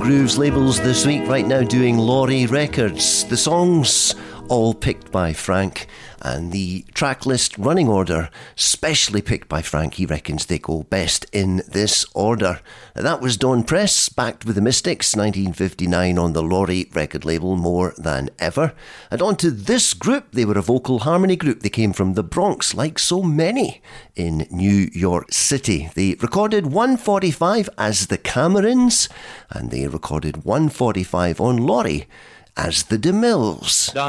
Grooves labels this week, right now doing Laurie Records. The songs all picked by Frank, and the track list running order specially picked by Frank. He reckons they go best in this order. And that was Dawn Press, backed with the Mystics, 1959 on the Laurie record label, More Than Ever. And on to this group. They were a vocal harmony group. They came from the Bronx, like so many in New York City. They recorded 145 as the Camerons, and they recorded 145 on Laurie as the DeMills.